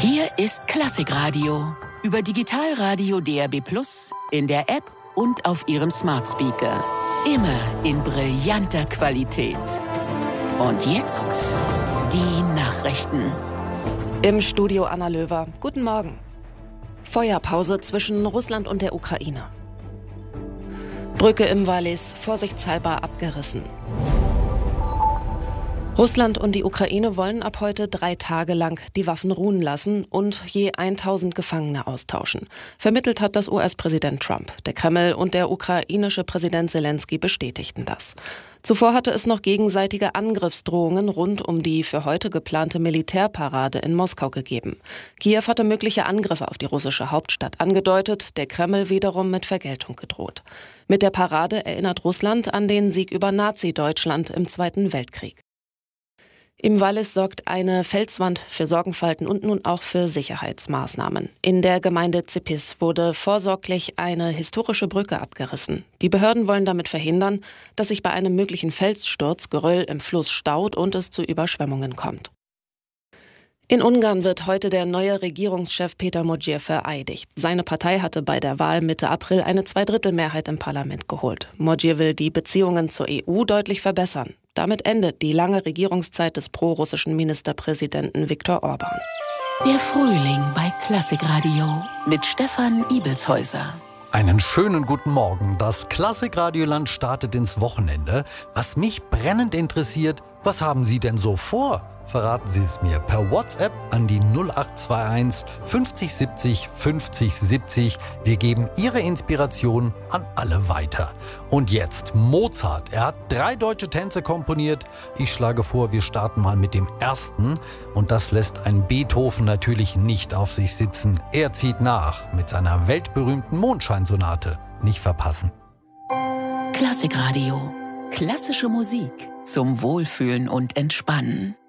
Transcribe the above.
Hier ist Klassikradio. Über Digitalradio DAB+, in der App und auf Ihrem Smart Speaker. Immer in brillanter Qualität. Und jetzt die Nachrichten. Im Studio Anna Löwer. Guten Morgen. Feuerpause zwischen Russland und der Ukraine. Brücke im Wallis vorsichtshalber abgerissen. Russland und die Ukraine wollen ab heute 3 Tage lang die Waffen ruhen lassen und je 1000 Gefangene austauschen. Vermittelt hat das US-Präsident Trump. Der Kreml und der ukrainische Präsident Selenskyj bestätigten das. Zuvor hatte es noch gegenseitige Angriffsdrohungen rund um die für heute geplante Militärparade in Moskau gegeben. Kiew hatte mögliche Angriffe auf die russische Hauptstadt angedeutet, der Kreml wiederum mit Vergeltung gedroht. Mit der Parade erinnert Russland an den Sieg über Nazi-Deutschland im Zweiten Weltkrieg. Im Wallis sorgt eine Felswand für Sorgenfalten und nun auch für Sicherheitsmaßnahmen. In der Gemeinde Zippis wurde vorsorglich eine historische Brücke abgerissen. Die Behörden wollen damit verhindern, dass sich bei einem möglichen Felssturz Geröll im Fluss staut und es zu Überschwemmungen kommt. In Ungarn wird heute der neue Regierungschef Péter Mojzsi vereidigt. Seine Partei hatte bei der Wahl Mitte April eine Zweidrittelmehrheit im Parlament geholt. Mojzsi will die Beziehungen zur EU deutlich verbessern. Damit endet die lange Regierungszeit des prorussischen Ministerpräsidenten Viktor Orban. Der Frühling bei Klassikradio mit Stefan Ibelshäuser. Einen schönen guten Morgen. Das Klassikradioland startet ins Wochenende. Was mich brennend interessiert, was haben Sie denn so vor? Verraten Sie es mir per WhatsApp an die 0821 50 70 50 70. Wir geben Ihre Inspiration an alle weiter. Und jetzt Mozart. Er hat 3 deutsche Tänze komponiert. Ich schlage vor, wir starten mal mit dem ersten. Und das lässt ein Beethoven natürlich nicht auf sich sitzen. Er zieht nach mit seiner weltberühmten Mondscheinsonate. Nicht verpassen. Klassikradio. Klassische Musik zum Wohlfühlen und Entspannen.